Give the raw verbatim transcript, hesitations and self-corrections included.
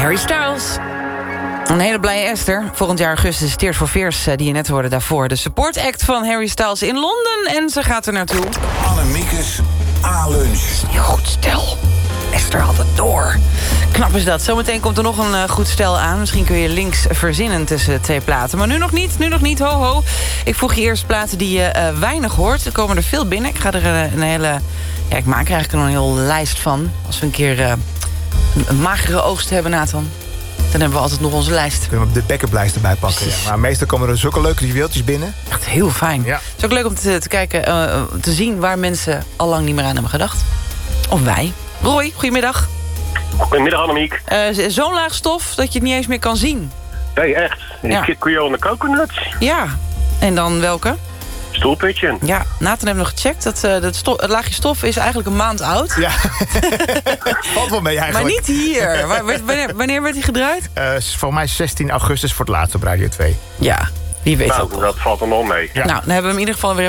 Harry Styles. Een hele blije Esther. Volgend jaar augustus Tears for Fears, die je net hoorde daarvoor. De support act van Harry Styles in Londen. En ze gaat er naartoe. Annemiekes A-lunch. Heel goed stel. Esther had het door. Knap is dat. Zometeen komt er nog een uh, goed stel aan. Misschien kun je links verzinnen tussen twee platen. Maar nu nog niet, nu nog niet, ho ho. Ik vroeg je eerst platen die je uh, weinig hoort. Er komen er veel binnen. Ik ga er uh, een hele... Ja, ik maak er eigenlijk een hele lijst van. Als we een keer uh, een, een magere oogst hebben, Nathan. Dan hebben we altijd nog onze lijst. Kunnen we de backup-lijst erbij pakken. Ja. Maar meestal komen er zulke leuke juweeltjes binnen. Echt heel fijn. Ja. Het is ook leuk om te, te kijken, uh, te zien waar mensen al lang niet meer aan hebben gedacht. Of wij. Roy, goedemiddag. Goedemiddag, Annemiek. Uh, Zo'n laag stof dat je het niet eens meer kan zien. Nee, echt. Ja. Creole coconuts. Ja. En dan welke? Stoelpitchen. Ja, Nathan heeft nog gecheckt. Dat, uh, dat stof, het laagje stof is eigenlijk een maand oud. Ja. Valt wel mee eigenlijk. Maar niet hier. wanneer, wanneer werd hij gedraaid? Uh, volgens mij zestien augustus voor het laatst op Radio twee. Ja, wie weet nou, ook. dat valt er nog mee. Ja. Nou, dan hebben we hem in ieder geval weer